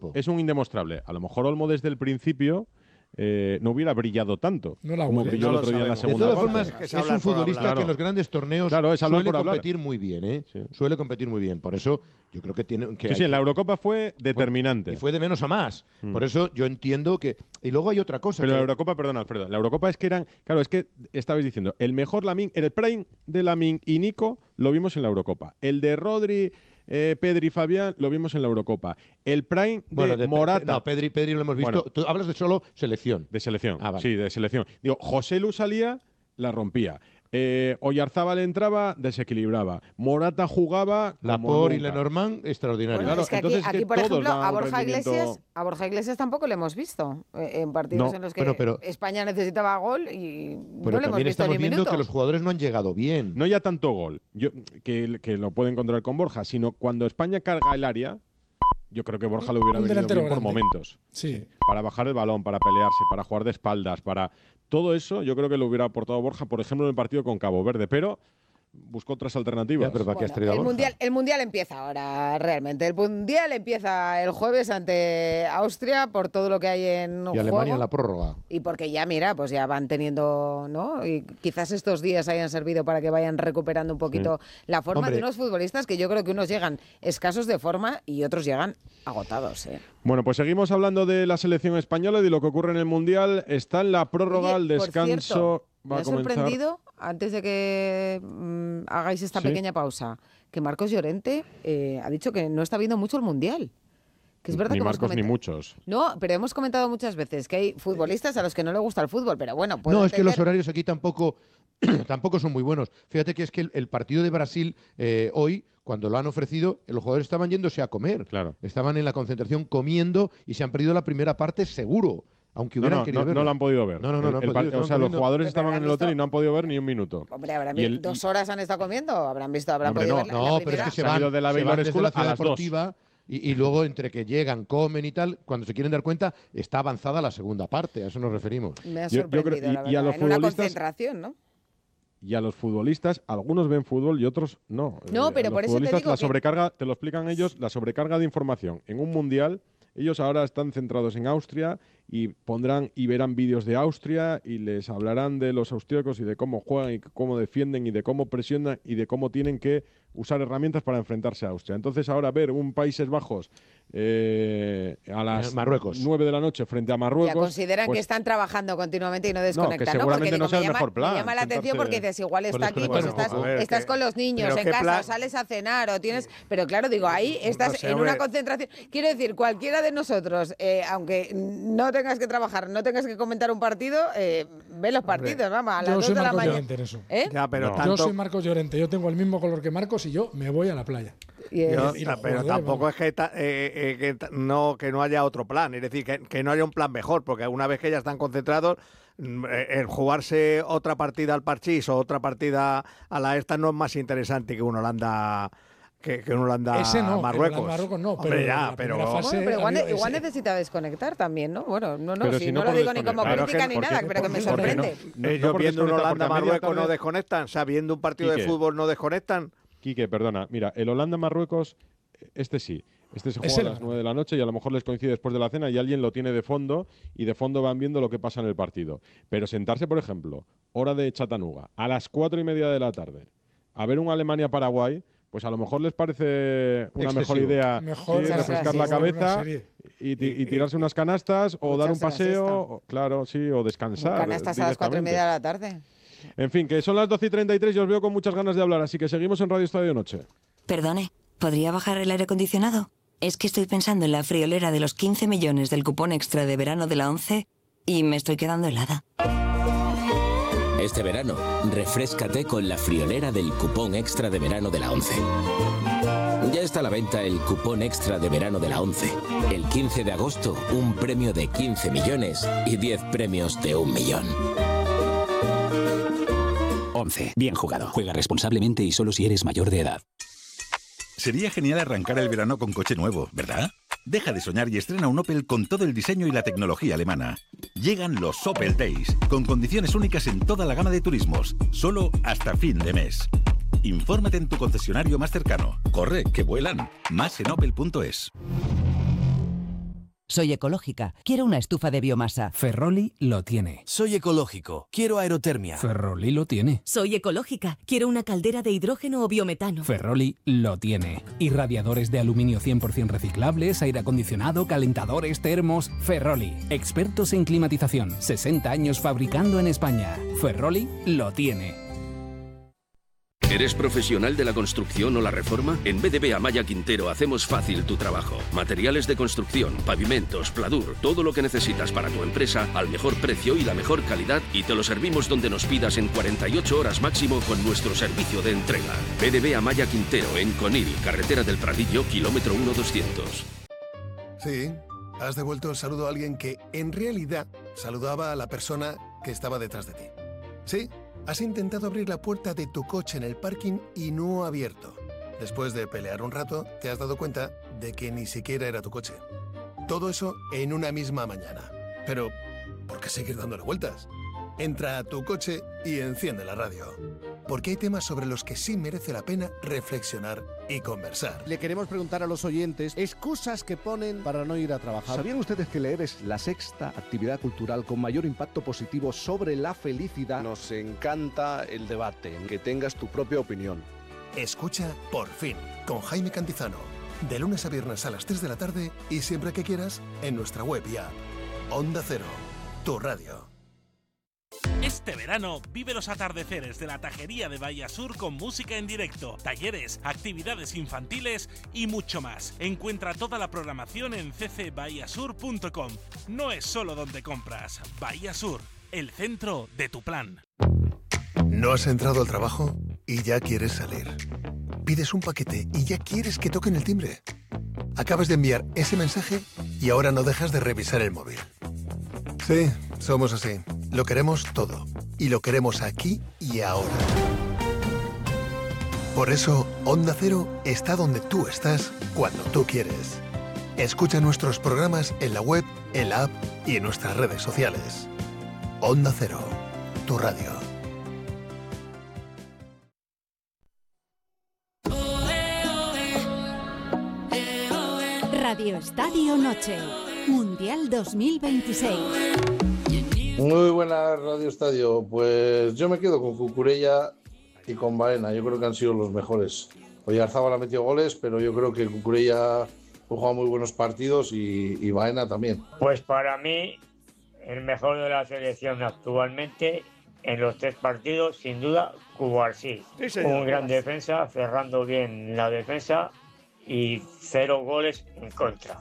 campo. Es un indemostrable. A lo mejor Olmo desde el principio no hubiera brillado tanto como brilló el otro día en la segunda parte. De todas parte. formas, es un futbolista que en los grandes torneos suele competir muy bien, ¿eh? Sí. Suele competir muy bien. Por eso yo creo que tiene que... Sí, en la Eurocopa fue determinante. Y fue de menos a más. Por eso yo entiendo que... Y luego hay otra cosa. Pero la Eurocopa, perdón, Alfredo, la Eurocopa es que eran... Claro, es que estabais diciendo, el mejor Lamine, el prime de Lamine y Nico lo vimos en la Eurocopa. El de Rodri... Pedri y Fabián lo vimos en la Eurocopa. El prime de Morata. No, Pedri lo hemos visto. Bueno, tú hablas de solo selección. De selección, vale. Sí, de selección. Digo, José Lu salía, la rompía. Oyarzábal entraba, desequilibraba. Morata jugaba. Laporte y Lenormand, extraordinario. Bueno, claro, es que entonces, aquí por ejemplo, a Borja Iglesias tampoco le hemos visto en partidos en los que España necesitaba gol y no le hemos visto estamos ni viendo minuto. Que los jugadores no han llegado bien. No ya tanto gol, que lo puede encontrar con Borja, sino cuando España carga el área. Yo creo que Borja lo hubiera venido bien por momentos. Sí. Para bajar el balón, para pelearse, para jugar de espaldas, para... Todo eso yo creo que lo hubiera aportado Borja, por ejemplo, en el partido con Cabo Verde, pero buscó otras alternativas. Pero ¿para qué has traído a Borja? El Mundial empieza ahora, realmente. El Mundial empieza el jueves ante Austria por todo lo que hay en juego. Y Alemania en la prórroga. Y porque ya, mira, pues ya van teniendo, ¿no? Y quizás estos días hayan servido para que vayan recuperando un poquito la forma de unos futbolistas que yo creo que unos llegan escasos de forma y otros llegan agotados, ¿eh? Bueno, pues seguimos hablando de la selección española y de lo que ocurre en el Mundial. Está en la prórroga, el descanso. Cierto, me ha sorprendido, antes de que hagáis esta pequeña pausa, que Marcos Llorente ha dicho que no está viendo mucho el Mundial. Que es verdad ni que Marcos ni muchos. No, pero hemos comentado muchas veces que hay futbolistas a los que no le gusta el fútbol, pero bueno, no, es que los horarios aquí tampoco son muy buenos. Fíjate que es que el partido de Brasil hoy, cuando lo han ofrecido, los jugadores estaban yéndose a comer. Claro. Estaban en la concentración comiendo y se han perdido la primera parte seguro. Aunque hubieran querido verlo. No lo han podido ver. O sea, los jugadores estaban en el hotel y no han podido ver ni un minuto. Hombre, ¿habrán visto 2 horas han estado comiendo? ¿Habrán podido ver No, pero es que se van de la ciudad deportiva y luego entre que llegan, comen y tal, cuando se quieren dar cuenta, está avanzada la segunda parte. A eso nos referimos. Me ha sorprendido, la verdad. Y a los en una concentración, ¿no? Y a los futbolistas, algunos ven fútbol y otros no. No, pero por eso te digo la sobrecarga, te lo explican ellos, la sobrecarga de información en un mundial. Ellos ahora están centrados en Austria y pondrán y verán vídeos de Austria y les hablarán de los austríacos y de cómo juegan y cómo defienden y de cómo presionan y de cómo tienen que usar herramientas para enfrentarse a Austria. Entonces ahora ver un Países Bajos a las Marruecos 9 de la noche frente a Marruecos. Ya consideran que están trabajando continuamente y no desconectan. Que seguramente no sea el mejor plan. Me llama la atención porque dices, igual está aquí, pues estás con los niños en casa, o sales a cenar o tienes... Pero claro, digo, ahí estás en una concentración. Quiero decir, cualquiera de nosotros, aunque no tengas que trabajar, no tengas que comentar un partido, ve los partidos, vamos, a las 2 de la mañana. Llorente en eso. Ya, pero yo soy Marcos Llorente, yo tengo el mismo color que Marcos y yo me voy a la playa. Pero tampoco es que no haya otro plan, es decir, que no haya un plan mejor, porque una vez que ya están concentrados, el jugarse otra partida al parchís o otra partida a la esta no es más interesante que un Holanda... Que un Holanda Marruecos. Marruecos no, hombre, pero igual necesita desconectar también, ¿no? Bueno, si no lo digo ni como crítica ni nada, pero que me sorprende. Ellos viendo un Holanda Marruecos no desconectan, sabiendo un partido de fútbol no desconectan. Quique, perdona, mira, el Holanda-Marruecos, este se juega a las 9 de la noche y a lo mejor les coincide después de la cena y alguien lo tiene de fondo y de fondo van viendo lo que pasa en el partido. Pero sentarse, por ejemplo, hora de Chattanooga, a las 4:30 de la tarde, a ver un Alemania-Paraguay, pues a lo mejor les parece una mejor idea refrescar la cabeza y tirarse unas canastas o dar un paseo, o descansar. Canastas a las 4:30 de la tarde. En fin, que son las 12:33 y os veo con muchas ganas de hablar, así que seguimos en Radio Estadio Noche. Perdone, ¿podría bajar el aire acondicionado? Es que estoy pensando en la friolera de los 15 millones del cupón extra de verano de la ONCE y me estoy quedando helada. Este verano, refréscate con la friolera del cupón extra de verano de la ONCE. Ya está a la venta el cupón extra de verano de la ONCE. El 15 de agosto, un premio de 15 millones y 10 premios de 1 millón. ONCE. Bien jugado. Juega responsablemente y solo si eres mayor de edad. Sería genial arrancar el verano con coche nuevo, ¿verdad? Deja de soñar y estrena un Opel con todo el diseño y la tecnología alemana. Llegan los Opel Days, con condiciones únicas en toda la gama de turismos, solo hasta fin de mes. Infórmate en tu concesionario más cercano. Corre, que vuelan. Más en opel.es. Soy ecológica. Quiero una estufa de biomasa. Ferroli lo tiene. Soy ecológico. Quiero aerotermia. Ferroli lo tiene. Soy ecológica. Quiero una caldera de hidrógeno o biometano. Ferroli lo tiene. Irradiadores de aluminio 100% reciclables, aire acondicionado, calentadores, termos. Ferroli. Expertos en climatización. 60 años fabricando en España. Ferroli lo tiene. ¿Eres profesional de la construcción o la reforma? En BDB Amaya Quintero hacemos fácil tu trabajo. Materiales de construcción, pavimentos, pladur, todo lo que necesitas para tu empresa al mejor precio y la mejor calidad, y te lo servimos donde nos pidas en 48 horas máximo con nuestro servicio de entrega. BDB Amaya Quintero en Conil, carretera del Pradillo, kilómetro 1200. Sí, has devuelto el saludo a alguien que en realidad saludaba a la persona que estaba detrás de ti. Sí. Has intentado abrir la puerta de tu coche en el parking y no ha abierto. Después de pelear un rato, te has dado cuenta de que ni siquiera era tu coche. Todo eso en una misma mañana. Pero, ¿por qué seguir dándole vueltas? Entra a tu coche y enciende la radio. Porque hay temas sobre los que sí merece la pena reflexionar y conversar. Le queremos preguntar a los oyentes excusas que ponen para no ir a trabajar. ¿Sabían ustedes que leer es la sexta actividad cultural con mayor impacto positivo sobre la felicidad? Nos encanta el debate, que tengas tu propia opinión. Escucha Por Fin, con Jaime Cantizano. De lunes a viernes a las 3 de la tarde y siempre que quieras en nuestra web y app. Onda Cero, tu radio. Este verano vive los atardeceres de la Tajería de Bahía Sur con música en directo, talleres, actividades infantiles y mucho más. Encuentra toda la programación en ccbahiasur.com. No es solo donde compras. Bahía Sur, el centro de tu plan. ¿No has entrado al trabajo y ya quieres salir? Pides un paquete y ya quieres que toquen el timbre. Acabas de enviar ese mensaje y ahora no dejas de revisar el móvil. Sí, somos así. Lo queremos todo. Y lo queremos aquí y ahora. Por eso, Onda Cero está donde tú estás cuando tú quieres. Escucha nuestros programas en la web, en la app y en nuestras redes sociales. Onda Cero, tu radio. Radio Estadio Noche, Mundial 2026. Muy buenas, Radio Estadio. Pues yo me quedo con Cucurella y con Baena. Yo creo que han sido los mejores. Oyarzábal ha metido goles, pero yo creo que Cucurella ha jugado muy buenos partidos y Baena también. Pues para mí, el mejor de la selección actualmente en los 3 partidos, sin duda, Cubarsí. Sí, un gran defensa, cerrando bien la defensa y 0 goles en contra.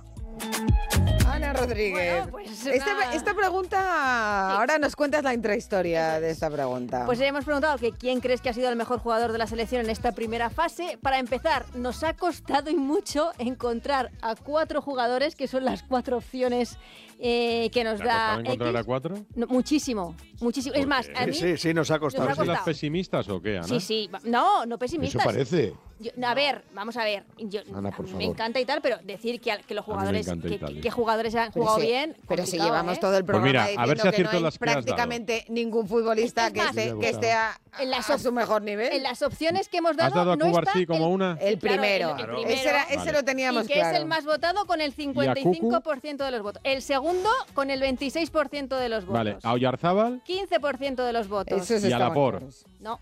Ana Rodríguez, Bueno, pues esta pregunta, sí. Ahora nos cuentas la intrahistoria de esta pregunta. Pues hemos preguntado que quién crees que ha sido el mejor jugador de la selección en esta primera fase. Para empezar, nos ha costado y mucho encontrar a 4 jugadores, que son las 4 opciones que nos da X. ¿Encontrar a 4? No, muchísimo. Es más, a mí... Sí, nos ha costado. ¿Son las pesimistas o qué, Ana? Sí. No pesimistas. Eso parece. Vamos a ver. Ana, por favor. Me encanta y tal, pero decir que los jugadores, que jugadores han jugado bien. Pero si llevamos todo el programa pues mira, a ver si diciendo que no hay las prácticamente ningún futbolista que esté a su mejor nivel. En las opciones que hemos dado, ¿has dado a Cubarsí como una? El primero. Claro, el primero. Ese lo teníamos claro. Que es el más votado con el 55% de los votos. El segundo con el 26% de los votos. Vale, a Oyarzábal 15% de los votos. Y a Laporte. No.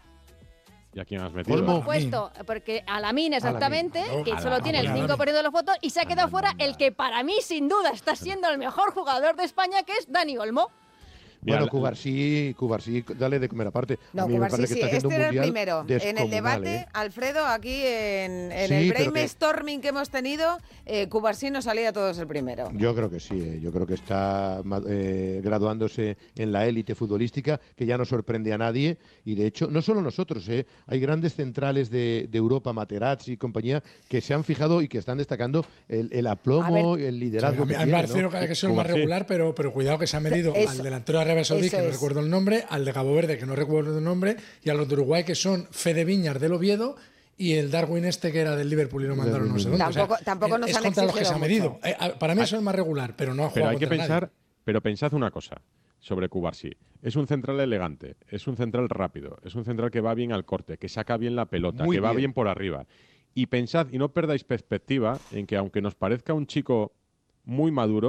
¿Y a quién has metido? Por supuesto, porque a Lamine exactamente, que solo tiene el 5% de los votos, y se ha quedado fuera el que para mí sin duda está siendo el mejor jugador de España, que es Dani Olmo. Bueno, Cubarsí, dale de comer aparte. No, Cubarsí sí, este era el primero. En el debate, Alfredo, aquí en el brainstorming que hemos tenido, Cubarsí nos salía a todos el primero. Yo creo que sí, yo creo que está graduándose en la élite futbolística, que ya no sorprende a nadie, y de hecho, no solo nosotros, hay grandes centrales de Europa, Materazzi y compañía, que se han fijado y que están destacando el aplomo, el liderazgo. Sí, a mí me parece que es el más regular, pero cuidado que se ha medido al delantero de Arabia Saudí, que no recuerdo el nombre, al de Cabo Verde, que no recuerdo el nombre, y a los de Uruguay, que son Fede Viñas del Oviedo y el Darwin que era del Liverpool y lo mandaron no sé dónde. Tampoco nos han exigido los que se ha medido. Para mí eso es más regular, pero no ha jugado. Pero hay que pensar, pero pensad una cosa sobre Cubarsí. Es un central elegante, es un central rápido, es un central que va bien al corte, que saca bien la pelota, que va bien por arriba. Y pensad, y no perdáis perspectiva en que aunque nos parezca un chico muy maduro,